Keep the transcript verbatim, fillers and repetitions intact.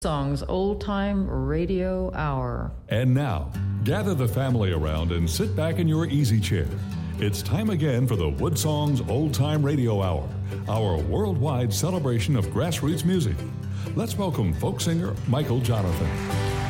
Songs Old Time Radio Hour. And now, gather the family around and sit back in your easy chair. It's time again for the Wood Songs Old Time Radio Hour, our worldwide celebration of grassroots music. Let's welcome folk singer Michael Jonathan.